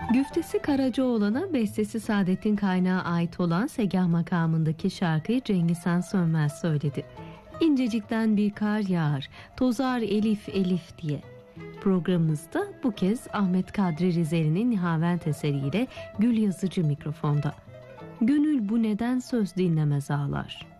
Güftesi Karacaoğlan'a, bestesi Saadettin Kaynağı ait olan Segah makamındaki şarkıyı Cengiz Han Sönmez söyledi. İncecikten bir kar yağar, tozar elif elif diye. Programımızda bu kez Ahmet Kadri Rizeli'nin Nihavent eseriyle Gül Yazıcı mikrofonda. Gönül bu neden söz dinlemez ağlar.